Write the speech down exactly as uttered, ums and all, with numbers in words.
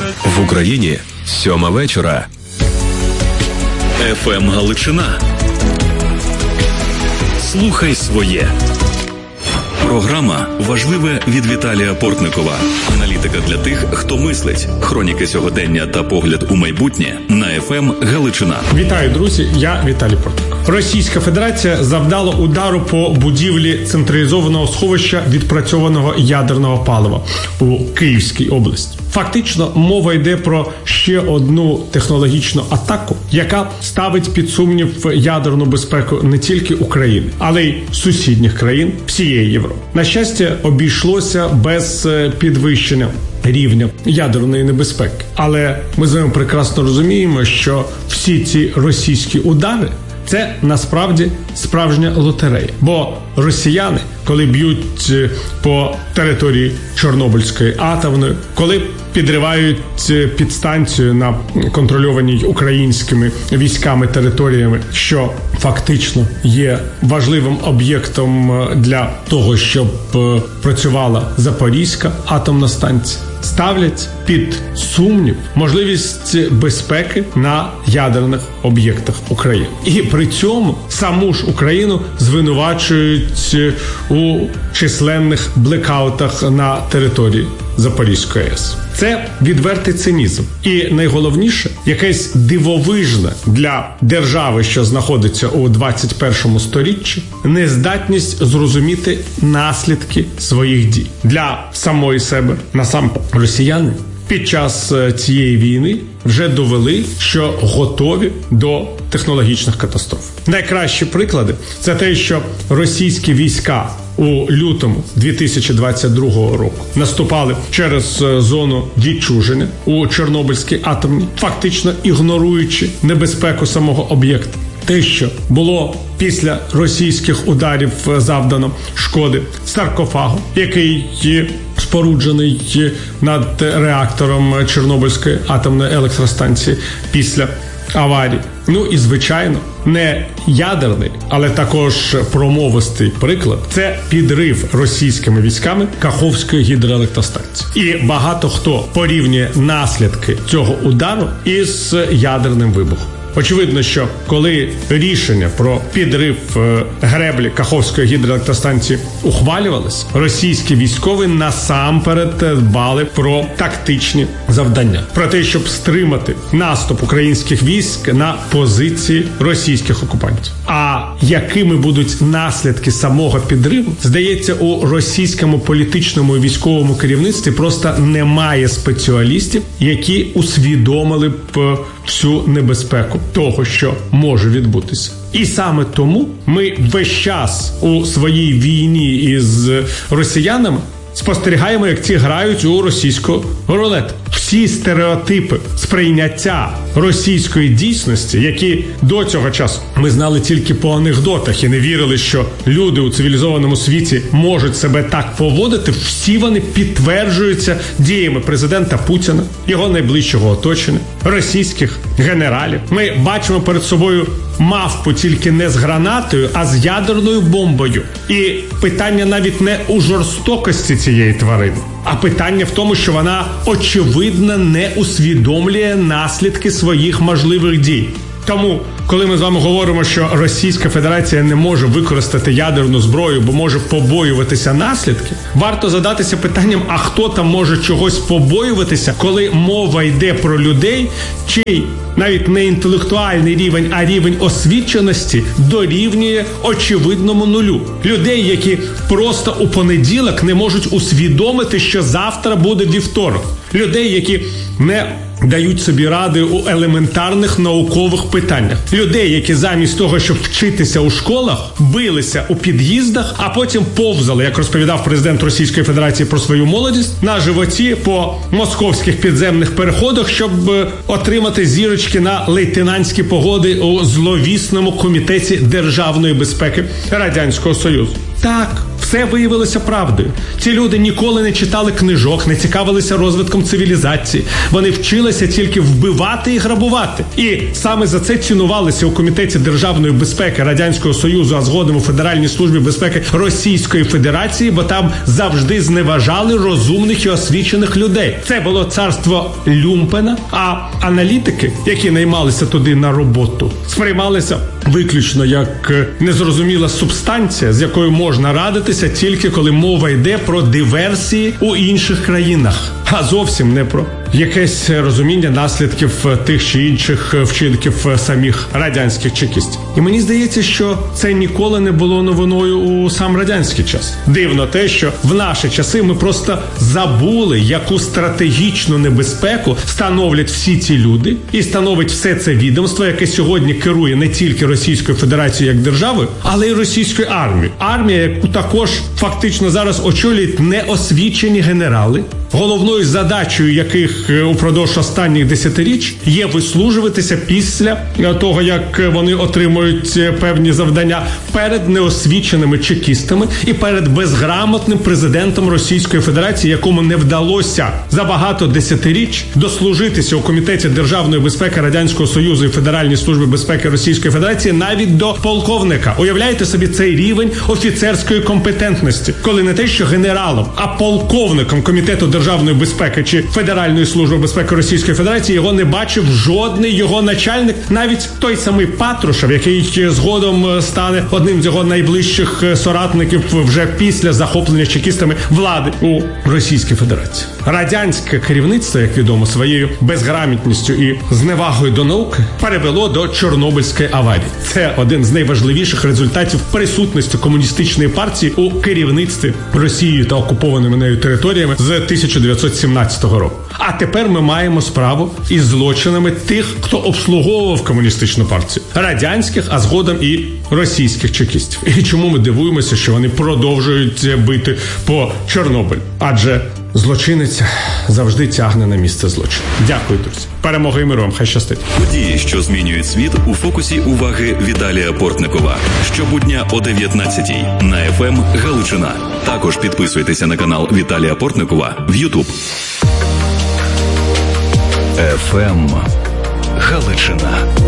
В Україні сьома вечора. еф ем Галичина. Слухай своє. Програма «Важливе» від Віталія Портникова. Аналітика для тих, хто мислить. Хроніки сьогодення та погляд у майбутнє на еф ем Галичина. Вітаю, друзі, я Віталій Портников. Російська Федерація завдала удару по будівлі централізованого сховища відпрацьованого ядерного палива у Київській області. Фактично, мова йде про ще одну технологічну атаку, яка ставить під сумнів ядерну безпеку не тільки України, але й сусідніх країн всієї Європи. На щастя, обійшлося без підвищення рівня ядерної небезпеки. Але ми з вами прекрасно розуміємо, що всі ці російські удари – це насправді справжня лотерея. Бо росіяни, коли б'ють по території Чорнобильської атомної, коли підривають підстанцію на контрольованій українськими військами територіями, що фактично є важливим об'єктом для того, щоб працювала Запорізька атомна станція, ставлять під сумнів можливість безпеки на ядерних об'єктах України. І при цьому саму ж Україну звинувачують у численних блекаутах на території Запорізької АЕС. Це відвертий цинізм. І найголовніше, якесь дивовижне для держави, що знаходиться у двадцять першому сторіччі, нездатність зрозуміти наслідки своїх дій. Для самої себе, насамперед, росіяни під час цієї війни вже довели, що готові до технологічних катастроф. Найкращі приклади – це те, що російські війська у лютому дві тисячі двадцять другого року наступали через зону відчуження у Чорнобильській атомній, фактично ігноруючи небезпеку самого об'єкта. Те, що було після російських ударів завдано шкоди саркофагу, який споруджений над реактором Чорнобильської атомної електростанції після аварії. Ну і, звичайно, не ядерний, але також промовистий приклад – це підрив російськими військами Каховської гідроелектростанції. І багато хто порівнює наслідки цього удару із ядерним вибухом. Очевидно, що коли рішення про підрив греблі Каховської гідроелектростанції ухвалювалось, російські військові насамперед дбали про тактичні завдання. Про те, щоб стримати наступ українських військ на позиції російських окупантів. А якими будуть наслідки самого підриву, здається, у російському політичному і військовому керівництві просто немає спеціалістів, які усвідомили б всю небезпеку того, що може відбутися. І саме тому ми весь час у своїй війні із росіянами спостерігаємо, як ці грають у російську рулетку. Всі стереотипи сприйняття російської дійсності, які до цього часу ми знали тільки по анекдотах і не вірили, що люди у цивілізованому світі можуть себе так поводити, всі вони підтверджуються діями президента Путіна, його найближчого оточення, російських генералів. Ми бачимо перед собою мавпу тільки не з гранатою, а з ядерною бомбою. І питання навіть не у жорстокості цієї тварини, а питання в тому, що вона очевидно не усвідомлює наслідки своїх можливих дій. Тому, коли ми з вами говоримо, що Російська Федерація не може використати ядерну зброю, бо може побоюватися наслідки, варто задатися питанням, а хто там може чогось побоюватися, коли мова йде про людей, чий навіть не інтелектуальний рівень, а рівень освіченості дорівнює очевидному нулю. Людей, які просто у понеділок не можуть усвідомити, що завтра буде вівторок. Людей, які не дають собі ради у елементарних наукових питаннях. Людей, які замість того, щоб вчитися у школах, билися у під'їздах, а потім повзали, як розповідав президент Російської Федерації про свою молодість, на животі по московських підземних переходах, щоб отримати зірочки на лейтенантські погоди у зловісному комітеті державної безпеки Радянського Союзу. Так, в все виявилося правдою. Ці люди ніколи не читали книжок, не цікавилися розвитком цивілізації. Вони вчилися тільки вбивати і грабувати. І саме за це цінувалися у Комітеті державної безпеки Радянського Союзу, а згодом у Федеральній службі безпеки Російської Федерації, бо там завжди зневажали розумних і освічених людей. Це було царство люмпена, а аналітики, які наймалися туди на роботу, сприймалися виключно як незрозуміла субстанція, з якою можна радитися тільки коли мова йде про диверсії у інших країнах, а зовсім не про якесь розуміння наслідків тих чи інших вчинків самих радянських чекістів. І мені здається, що це ніколи не було новиною у сам радянський час. Дивно те, що в наші часи ми просто забули, яку стратегічну небезпеку становлять всі ці люди і становить все це відомство, яке сьогодні керує не тільки Російською Федерацією як державою, але й російською армією. Армія, яку також фактично зараз очолюють неосвічені генерали, головною задачею яких упродовж останніх десятиріч є вислужуватися після того, як вони отримують певні завдання перед неосвіченими чекістами і перед безграмотним президентом Російської Федерації, якому не вдалося за багато десятиріч дослужитися у Комітеті державної безпеки Радянського Союзу і Федеральній службі безпеки Російської Федерації навіть до полковника. Уявляєте собі цей рівень офіцерської компетентності, коли не те, що генералом, а полковником Комітету державної безпеки чи Федеральної служби безпеки Російської Федерації його не бачив жодний його начальник, навіть той самий Патрушев, який згодом стане одним з його найближчих соратників вже після захоплення чекістами влади у Російській Федерації. Радянське керівництво, як відомо, своєю безграмотністю і зневагою до науки перевело до Чорнобильської аварії. Це один з найважливіших результатів присутності комуністичної партії у керівництві Росією та окупованими нею територіями з тисяча дев'ятсот сімнадцятого року. А тепер ми маємо справу із злочинами тих, хто обслуговував комуністичну партію. Радянських, а згодом і російських чекістів. І чому ми дивуємося, що вони продовжують бити по Чорнобилю? Адже злочинець завжди тягне на місце злочину. Дякую, друзі. Перемоги і миру вам. Хай щастить. Події, що змінюють світ, у фокусі уваги Віталія Портникова. Щобудня о дев'ятнадцятій на еф ем Галичина. Також підписуйтеся на канал Віталія Портникова в Ютуб. еф ем Галичина.